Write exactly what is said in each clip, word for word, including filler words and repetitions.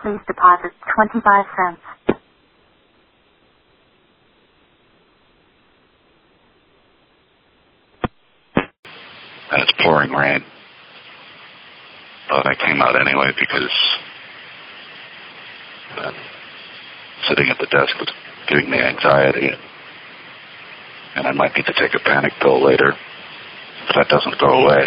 Please deposit twenty-five cents. And it's pouring rain. But I came out anyway because uh, sitting at the desk was giving me anxiety. And I might need to take a panic pill later if that doesn't go away.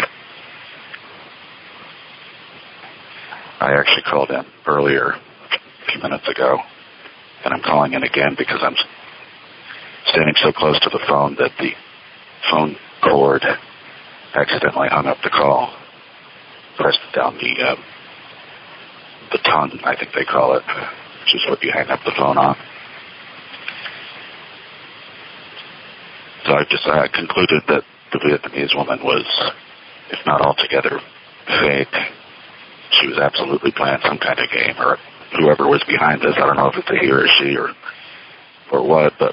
I actually called in earlier, a few minutes ago, and I'm calling in again because I'm standing so close to the phone that the phone cord accidentally hung up the call, pressed down the uh, the tongue, I think they call it, which is what you hang up the phone on. So I just I concluded that the Vietnamese woman was, if not altogether fake, she was absolutely playing some kind of game, or whoever was behind this. I don't know if it's a he or a she or or what, but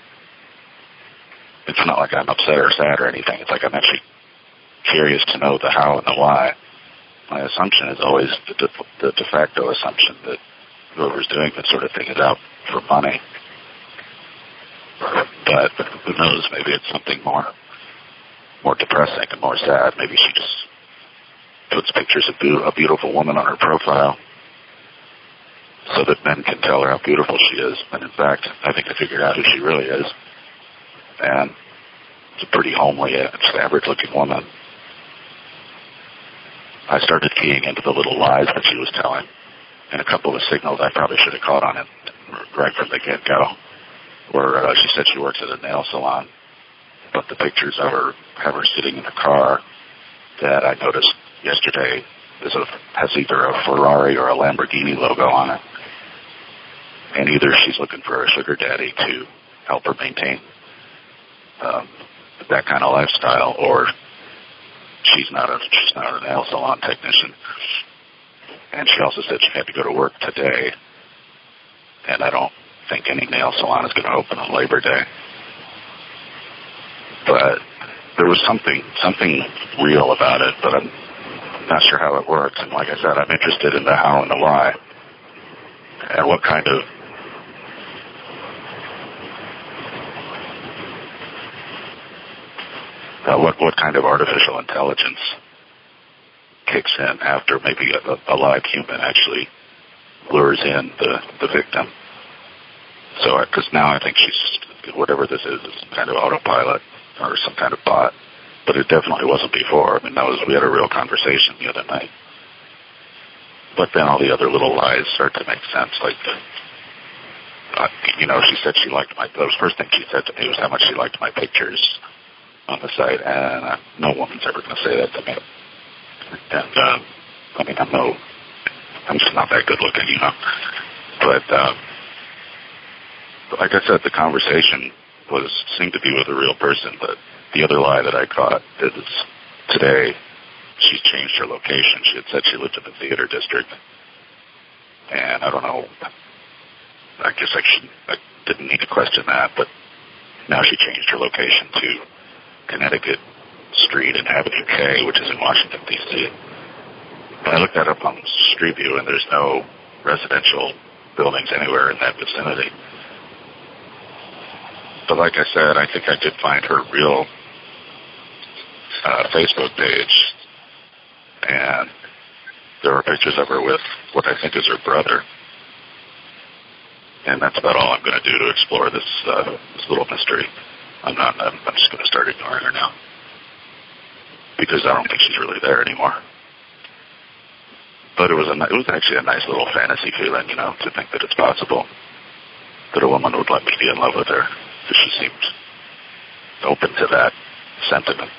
it's not like I'm upset or sad or anything. It's like I'm actually curious to know the how and the why. My assumption is always the de, the de facto assumption that whoever's doing this sort of thing is out for money. But who knows? Maybe it's something more more depressing and more sad. Maybe she just puts pictures of a beautiful woman on her profile so that men can tell her how beautiful she is. And in fact, I think I figured out who she really is. And it's a pretty homely, just average-looking woman. I started keying into the little lies that she was telling, and a couple of signals I probably should have caught on it right from the get-go, where uh, she said she works at a nail salon, but the pictures of her have her sitting in a car that I noticed yesterday is a, has either a Ferrari or a Lamborghini logo on it. And either she's looking for a sugar daddy to help her maintain um, that kind of lifestyle, or she's not a she's not a nail salon technician. And she also said she had to go to work today, and I don't think any nail salon is going to open on Labor Day. But there was something something real about it, but I'm not sure how it works. And like I said, I'm interested in the how and the why, and what kind of uh, what what kind of artificial intelligence kicks in after maybe a, a live human actually lures in the the victim. So, because now I think she's whatever this is, is some kind of autopilot or some kind of bot. But it definitely wasn't before. I mean, that was, we had a real conversation the other night. But then all the other little lies start to make sense. Like, the, uh, you know, she said she liked my, the first thing she said to me was how much she liked my pictures on the site. And uh, no woman's ever going to say that to me. And, uh, I mean, I'm no, I'm just not that good looking, you know. But, uh, like I said, the conversation was, seemed to be with a real person, but the other lie that I caught is today she's changed her location. She had said she lived in the theater district. And I don't know, I guess I, should, I didn't need to question that, but now she changed her location to Connecticut Street and Avenue K, which is in Washington, D C But I looked that up on Street View, and there's no residential buildings anywhere in that vicinity. But like I said, I think I did find her real uh, Facebook page, and there are pictures of her with what I think is her brother. And that's about all I'm going to do to explore this uh, this little mystery. I'm not. I'm, I'm just going to start ignoring her now because I don't think she's really there anymore. But it was a it was actually a nice little fantasy feeling, you know, to think that it's possible that a woman would let me be in love with her. She seemed open to that sentiment.